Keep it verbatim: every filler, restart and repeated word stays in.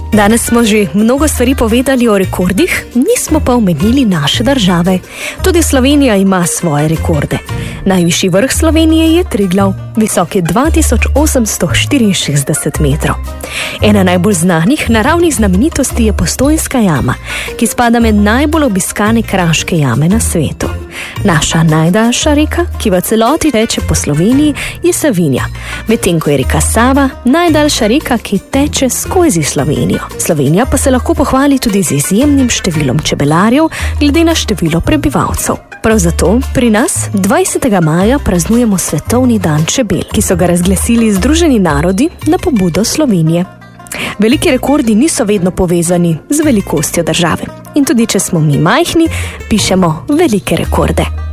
Danes smo že mnogo stvari povedali o rekordih, nismo pa omenili naše države. Tudi Slovenija ima svoje rekorde. Najvišji vrh Slovenije je Triglav, visok je dva tisoč osemsto štiriinšestdeset metrov. Ena najbolj znanih naravnih znamenitosti je Postojnska jama, ki spada med najbolj obiskane kraške jame na svetu. Naša najdaljša reka, ki v celoti teče po Sloveniji, je Savinja, medtem ko je reka Sava najdaljša reka, ki teče skozi Slovenijo. Slovenija pa se lahko pohvali tudi z izjemnim številom čebelarjev glede na število prebivalcev. Prav zato pri nas dvajsetega maja praznujemo Svetovni dan čebel, ki so ga razglasili Združeni narodi na pobudo Slovenije. Veliki rekordi niso vedno povezani z velikostjo države. In tudi če smo mi majhni, pišemo velike rekorde.